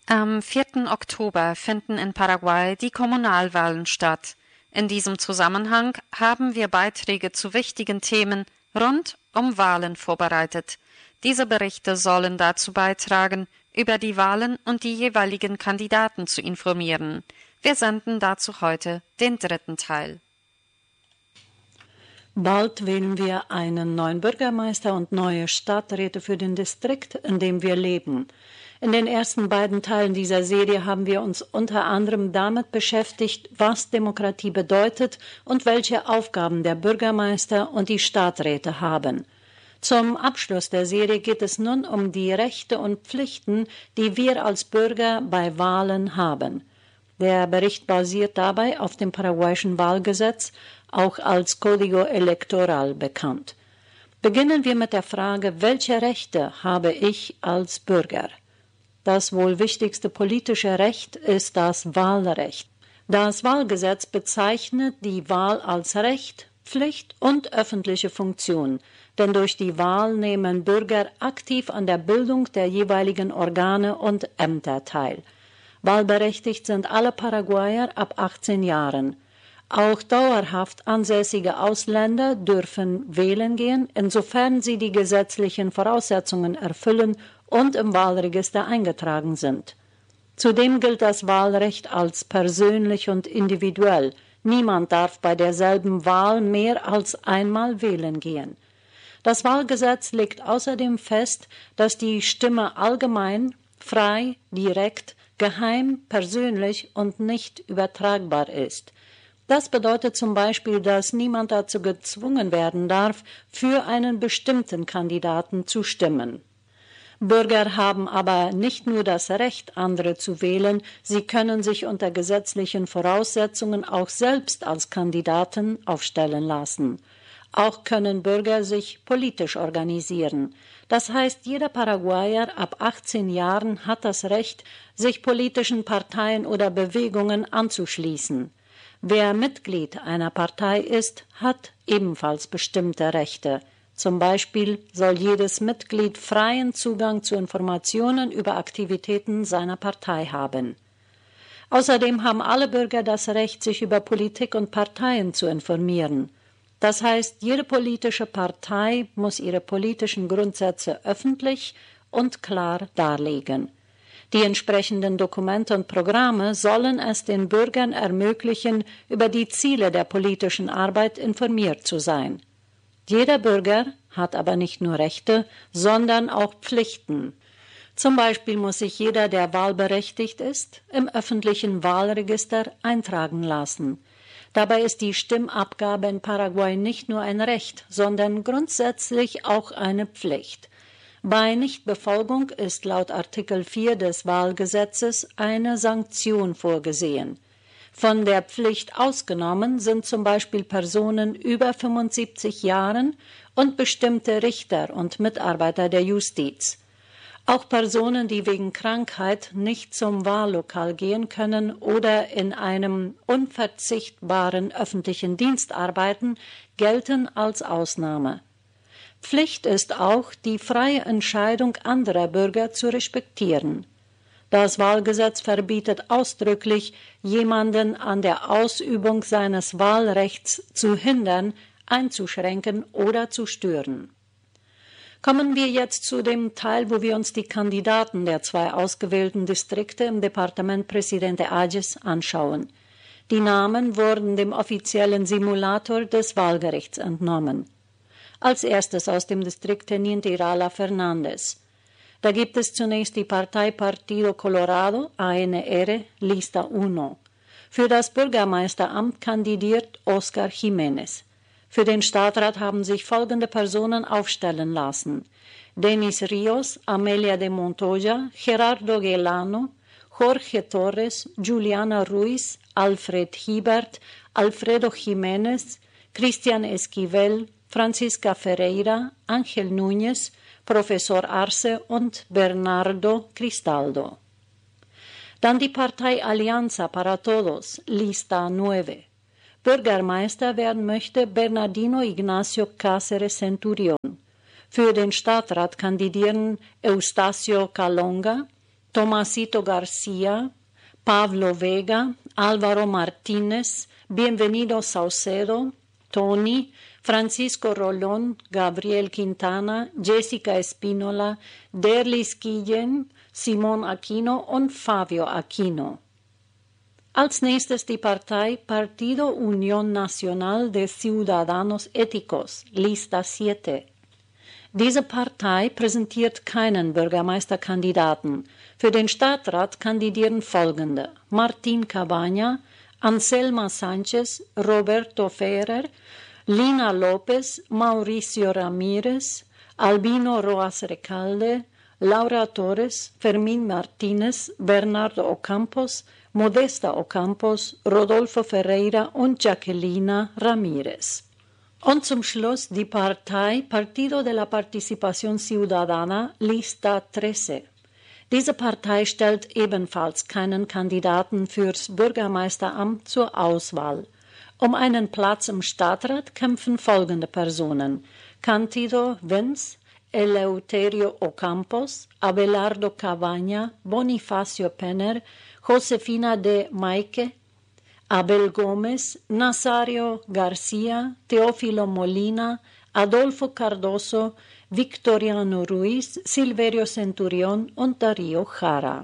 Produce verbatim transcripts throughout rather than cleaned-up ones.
Am vierten Oktober finden in Paraguay die Kommunalwahlen statt. In diesem Zusammenhang haben wir Beiträge zu wichtigen Themen rund um Wahlen vorbereitet. Diese Berichte sollen dazu beitragen, über die Wahlen und die jeweiligen Kandidaten zu informieren. Wir senden dazu heute den dritten Teil. Bald wählen wir einen neuen Bürgermeister und neue Stadträte für den Distrikt, in dem wir leben. In den ersten beiden Teilen dieser Serie haben wir uns unter anderem damit beschäftigt, was Demokratie bedeutet und welche Aufgaben der Bürgermeister und die Stadträte haben. Zum Abschluss der Serie geht es nun um die Rechte und Pflichten, die wir als Bürger bei Wahlen haben. Der Bericht basiert dabei auf dem paraguayischen Wahlgesetz, auch als Código Electoral bekannt. Beginnen wir mit der Frage, welche Rechte habe ich als Bürger? Das wohl wichtigste politische Recht ist das Wahlrecht. Das Wahlgesetz bezeichnet die Wahl als Recht, Pflicht und öffentliche Funktion, denn durch die Wahl nehmen Bürger aktiv an der Bildung der jeweiligen Organe und Ämter teil. Wahlberechtigt sind alle Paraguayer ab achtzehn Jahren. Auch dauerhaft ansässige Ausländer dürfen wählen gehen, insofern sie die gesetzlichen Voraussetzungen erfüllen und im Wahlregister eingetragen sind. Zudem gilt das Wahlrecht als persönlich und individuell. Niemand darf bei derselben Wahl mehr als einmal wählen gehen. Das Wahlgesetz legt außerdem fest, dass die Stimme allgemein, frei, direkt, geheim, persönlich und nicht übertragbar ist. Das bedeutet zum Beispiel, dass niemand dazu gezwungen werden darf, für einen bestimmten Kandidaten zu stimmen. Bürger haben aber nicht nur das Recht, andere zu wählen, sie können sich unter gesetzlichen Voraussetzungen auch selbst als Kandidaten aufstellen lassen. Auch können Bürger sich politisch organisieren. Das heißt, jeder Paraguayer ab achtzehn Jahren hat das Recht, sich politischen Parteien oder Bewegungen anzuschließen. Wer Mitglied einer Partei ist, hat ebenfalls bestimmte Rechte. Zum Beispiel soll jedes Mitglied freien Zugang zu Informationen über Aktivitäten seiner Partei haben. Außerdem haben alle Bürger das Recht, sich über Politik und Parteien zu informieren. Das heißt, jede politische Partei muss ihre politischen Grundsätze öffentlich und klar darlegen. Die entsprechenden Dokumente und Programme sollen es den Bürgern ermöglichen, über die Ziele der politischen Arbeit informiert zu sein. Jeder Bürger hat aber nicht nur Rechte, sondern auch Pflichten. Zum Beispiel muss sich jeder, der wahlberechtigt ist, im öffentlichen Wahlregister eintragen lassen. Dabei ist die Stimmabgabe in Paraguay nicht nur ein Recht, sondern grundsätzlich auch eine Pflicht. Bei Nichtbefolgung ist laut Artikel vier des Wahlgesetzes eine Sanktion vorgesehen. Von der Pflicht ausgenommen sind zum Beispiel Personen über fünfundsiebzig Jahren und bestimmte Richter und Mitarbeiter der Justiz. Auch Personen, die wegen Krankheit nicht zum Wahllokal gehen können oder in einem unverzichtbaren öffentlichen Dienst arbeiten, gelten als Ausnahme. Pflicht ist auch, die freie Entscheidung anderer Bürger zu respektieren. Das Wahlgesetz verbietet ausdrücklich, jemanden an der Ausübung seines Wahlrechts zu hindern, einzuschränken oder zu stören. Kommen wir jetzt zu dem Teil, wo wir uns die Kandidaten der zwei ausgewählten Distrikte im Departement Presidente Ayes anschauen. Die Namen wurden dem offiziellen Simulator des Wahlgerichts entnommen. Als erstes aus dem Distrikt Teniente Irala Fernández. Da gibt es zunächst die Partei Partido Colorado, A N R, Lista eins. Für das Bürgermeisteramt kandidiert Oscar Jiménez. Für den Stadtrat haben sich folgende Personen aufstellen lassen: Denis Rios, Amelia de Montoya, Gerardo Gelano, Jorge Torres, Juliana Ruiz, Alfred Hiebert, Alfredo Jiménez, Cristian Esquivel, Francisca Ferreira, Ángel Núñez, Professor Arce und Bernardo Cristaldo. Dann die Partei Alianza para Todos, Lista neun. Bürgermeister werden möchte Bernardino Ignacio Cáceres Centurión. Für den Stadtrat kandidieren Eustacio Calonga, Tomasito Garcia, Pablo Vega, Álvaro Martínez, Bienvenido Saucedo, Tony, Francisco Rolón, Gabriel Quintana, Jessica Espínola, Derlis Guillén, Simón Aquino und Fabio Aquino. Als nächstes die Partei Partido Unión Nacional de Ciudadanos Éticos, Lista siete. Diese Partei präsentiert keinen Bürgermeisterkandidaten. Für den Stadtrat kandidieren folgende: Martín Cabaña, Anselma Sánchez, Roberto Ferrer, Lina López, Mauricio Ramírez, Albino Roas Recalde, Laura Torres, Fermín Martínez, Bernardo Ocampos, Modesta Ocampos, Rodolfo Ferreira und Jacquelina Ramírez. Und zum Schluss die Partei Partido de la Participación Ciudadana, Lista trece. Diese Partei stellt ebenfalls keinen Kandidaten fürs Bürgermeisteramt zur Auswahl. Um einen Platz im Stadtrat kämpfen folgende Personen: Cándido Wenz, Eleuterio Ocampos, Abelardo Cabaña, Bonifacio Penner, Josefina de Maike, Abel Gómez, Nazario García, Teófilo Molina, Adolfo Cardoso, Victoriano Ruiz, Silverio Centurión und Darío Jara.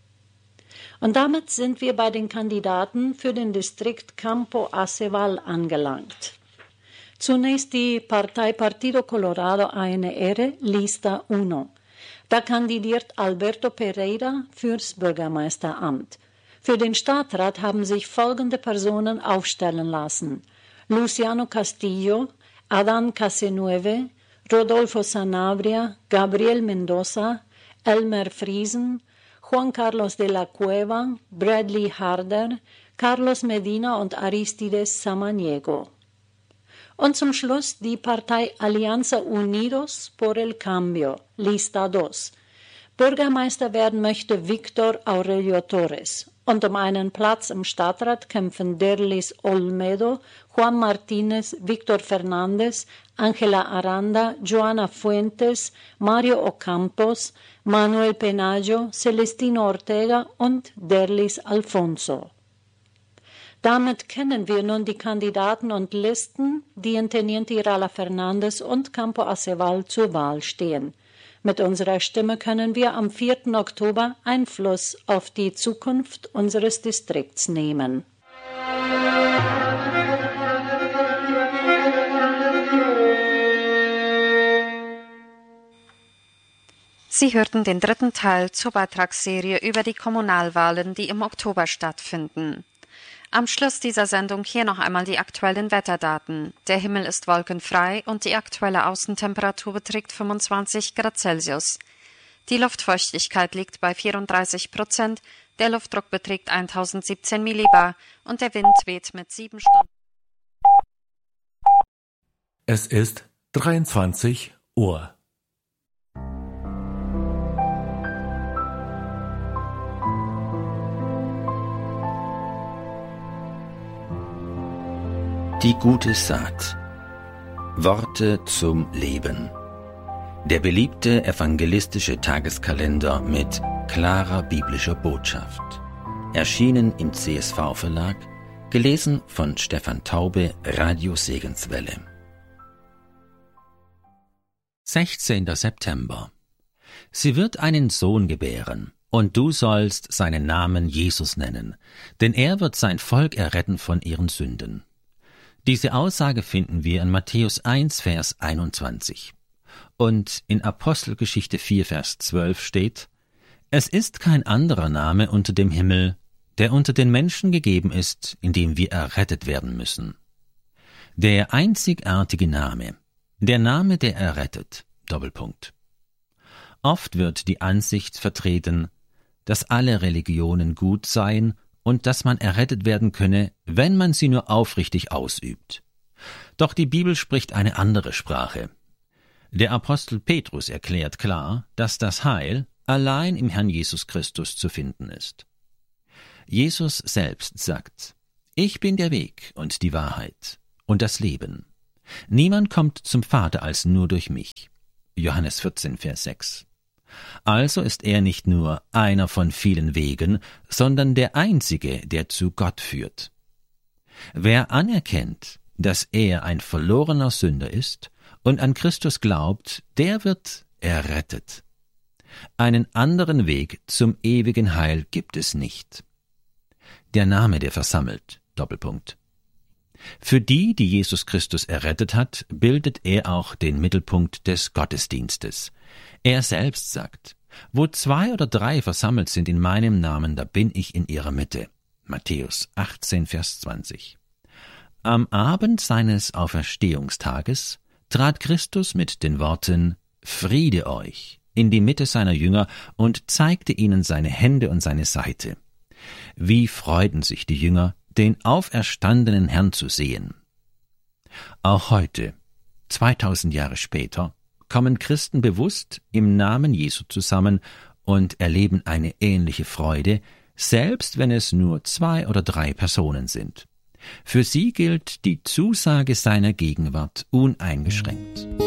Und damit sind wir bei den Kandidaten für den Distrikt Campo Aceval angelangt. Zunächst die Partei Partido Colorado A N R, Lista eins. Da kandidiert Alberto Pereira fürs Bürgermeisteramt. Für den Stadtrat haben sich folgende Personen aufstellen lassen: Luciano Castillo, Adán Casenueve, Rodolfo Sanabria, Gabriel Mendoza, Elmer Friesen, Juan Carlos de la Cueva, Bradley Harder, Carlos Medina und Aristides Samaniego. Und zum Schluss die Partei Alianza Unidos por el Cambio, Lista dos. Bürgermeister werden möchte Víctor Aurelio Torres. Und um einen Platz im Stadtrat kämpfen Derlis Olmedo, Juan Martínez, Víctor Fernández, Ángela Aranda, Joana Fuentes, Mario Ocampos, Manuel Penayo, Celestino Ortega und Derlis Alfonso. Damit kennen wir nun die Kandidaten und Listen, die in Teniente Irala Fernández und Campo Aceval zur Wahl stehen. Mit unserer Stimme können wir am vierten Oktober Einfluss auf die Zukunft unseres Distrikts nehmen. Sie hörten den dritten Teil zur Beitragsserie über die Kommunalwahlen, die im Oktober stattfinden. Am Schluss dieser Sendung hier noch einmal die aktuellen Wetterdaten. Der Himmel ist wolkenfrei und die aktuelle Außentemperatur beträgt fünfundzwanzig Grad Celsius. Die Luftfeuchtigkeit liegt bei vierunddreißig Prozent, der Luftdruck beträgt eintausendsiebzehn Millibar und der Wind weht mit sieben Stunden. Es ist dreiundzwanzig Uhr. Die gute Saat. Worte zum Leben. Der beliebte evangelistische Tageskalender mit klarer biblischer Botschaft. Erschienen im C S V-Verlag, gelesen von Stefan Taube, Radio Segenswelle. sechzehnter September. Sie wird einen Sohn gebären, und du sollst seinen Namen Jesus nennen, denn er wird sein Volk erretten von ihren Sünden. Diese Aussage finden wir in Matthäus eins, Vers einundzwanzig. Und in Apostelgeschichte vier, Vers zwölf steht: Es ist kein anderer Name unter dem Himmel, der unter den Menschen gegeben ist, in dem wir errettet werden müssen. Der einzigartige Name, der Name, der errettet, Doppelpunkt. Oft wird die Ansicht vertreten, dass alle Religionen gut seien und dass man errettet werden könne, wenn man sie nur aufrichtig ausübt. Doch die Bibel spricht eine andere Sprache. Der Apostel Petrus erklärt klar, dass das Heil allein im Herrn Jesus Christus zu finden ist. Jesus selbst sagt: Ich bin der Weg und die Wahrheit und das Leben. Niemand kommt zum Vater als nur durch mich. Johannes vierzehn, Vers sechs. Also ist er nicht nur einer von vielen Wegen, sondern der einzige, der zu Gott führt. Wer anerkennt, dass er ein verlorener Sünder ist und an Christus glaubt, der wird errettet. Einen anderen Weg zum ewigen Heil gibt es nicht. Der Name, der versammelt, Doppelpunkt. Für die, die Jesus Christus errettet hat, bildet er auch den Mittelpunkt des Gottesdienstes. Er selbst sagt, wo zwei oder drei versammelt sind in meinem Namen, da bin ich in ihrer Mitte. Matthäus achtzehn, Vers zwanzig. Am Abend seines Auferstehungstages trat Christus mit den Worten »Friede euch« in die Mitte seiner Jünger und zeigte ihnen seine Hände und seine Seite. Wie freuten sich die Jünger, den auferstandenen Herrn zu sehen. Auch heute, zweitausend Jahre später, kommen Christen bewusst im Namen Jesu zusammen und erleben eine ähnliche Freude, selbst wenn es nur zwei oder drei Personen sind. Für sie gilt die Zusage seiner Gegenwart uneingeschränkt.